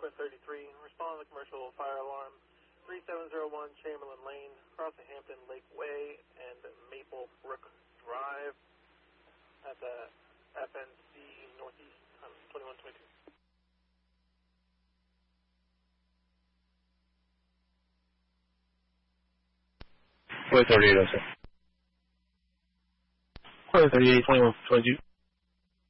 33. Respond to the commercial fire alarm 3701 Chamberlain Lane, crossing Hampton Lake Way and Maple Brook Drive at the FNC Northeast, 2122. 38, 2122.